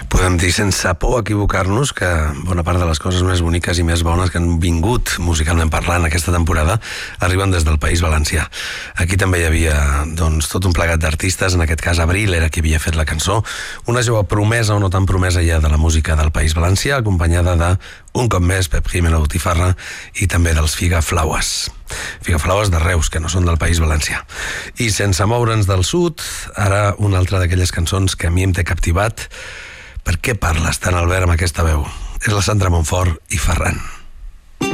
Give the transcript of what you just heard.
Podem dir sense por a equivocar-nos que bona part de les coses més boniques i més bones que han vingut musicalment parlant aquesta temporada arriben des del País Valencià. Aquí també hi havia tot un plegat d'artistes, en aquest cas Abril era qui havia fet la cançó, una jove promesa o no tan promesa ja de la música del País Valencià, acompanyada de, un cop més, Pep Jimeno Botifarra i també dels Figaflaues. Figaflaues de Reus, que no són del País Valencià. I sense moure'ns del sud, ara una altra d'aquelles cançons que a mi em té captivat. Per què parles tant, Albert, amb aquesta veu? És la Sandra Montfort i Ferran.